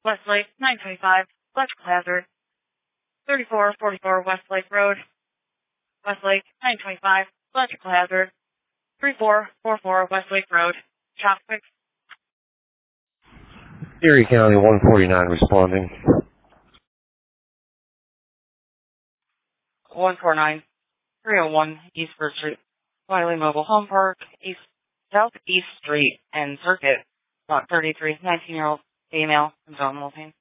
Westlake 925, electrical hazard. 3444 Westlake Road. Westlake 925, electrical hazard. 3444 Westlake Road. Traffic. Erie County 149 responding. 149, 301 East First Street. Wiley Mobile Home Park, Southeast Street and Circuit. Lot 33, 19-year-old female, abdominal pain.